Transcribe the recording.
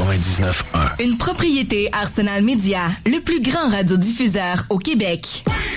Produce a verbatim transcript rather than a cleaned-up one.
quatre-vingt-dix-neuf un. Une propriété Arsenal Média, le plus grand radiodiffuseur au Québec. We